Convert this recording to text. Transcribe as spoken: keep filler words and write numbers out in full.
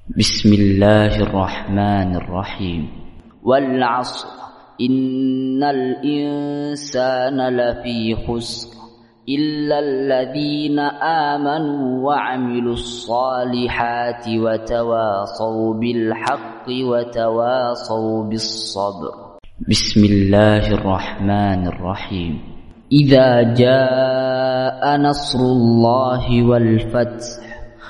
بسم الله الرحمن الرحيم. والعصر إن الإنسان لفي خسر إلا الذين آمنوا وعملوا الصالحات وتواصوا بالحق وتواصوا بالصبر. بسم الله الرحمن الرحيم. إذا جاء نصر الله والفتح